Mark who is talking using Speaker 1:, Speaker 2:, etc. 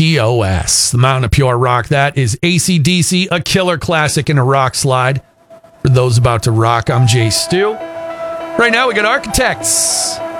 Speaker 1: TOS, the Mountain of Pure Rock. That is AC/DC, a killer classic in a rock slide. For those about to rock, I'm Jay Stu. Right now, we got Architects.